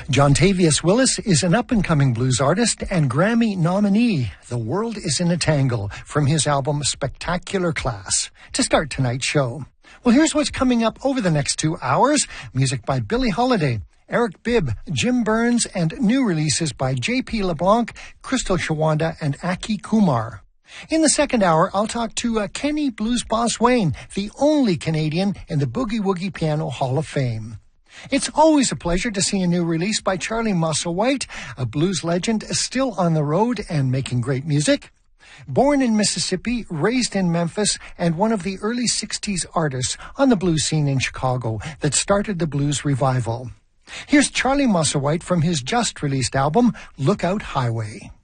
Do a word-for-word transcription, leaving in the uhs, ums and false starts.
Jontavius Willis is an up-and-coming blues artist and Grammy nominee. The World is in a Tangle from his album Spectacular Class. To start tonight's show. Well, here's what's coming up over the next two hours. Music by Billie Holiday, Eric Bibb, Jim Burns, and new releases by J P LeBlanc, Crystal Shawanda, and Aki Kumar. In the second hour, I'll talk to uh, Kenny Blues Boss Wayne, the only Canadian in the Boogie Woogie Piano Hall of Fame. It's always a pleasure to see a new release by Charlie Musselwhite, a blues legend still on the road and making great music. Born in Mississippi, raised in Memphis, and one of the early sixties artists on the blues scene in Chicago that started the blues revival. Here's Charlie Musselwhite from his just-released album, Lookout Highway.